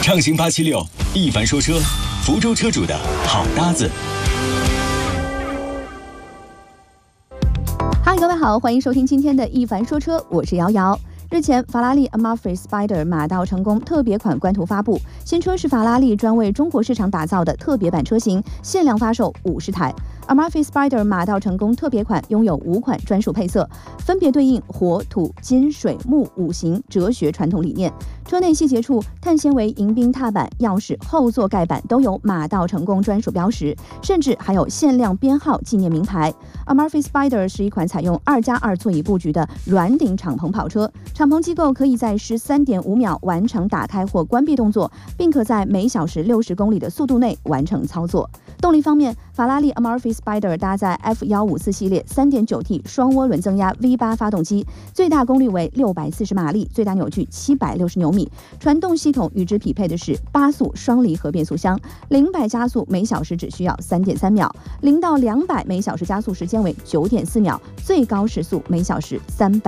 畅行876，一凡说车，福州车主的好搭子。 嗨，各位好，欢迎收听今天的一凡说车，我是瑶瑶。日前，法拉利 Amalfi Spider 马到成功特别款官图发布，新车是法拉利专为中国市场打造的特别版车型，限量发售50台。Amalfi Spider 马到成功特别款拥有5款专属配色，分别对应火、土、金、水、木5行哲学传统理念。车内细节处，碳纤维迎宾踏板、钥匙、后座盖板都有马到成功专属标识，甚至还有限量编号纪念名牌。Amalfi Spider 是一款采用2+2座椅布局的软顶敞篷跑车，敞篷机构可以在13.5秒完成打开或关闭动作，并可在每小时60公里的速度内完成操作。动力方面，法拉利 Amalfi Spider 搭载 F154系列 3.9T 双涡轮增压 V8 发动机，最大功率为640马力，最大扭矩760牛米。传动系统与之匹配的是8速双离合变速箱，0-100加速每小时只需要3.3秒，0到200每小时加速时间为9.4秒，最高时速每小时300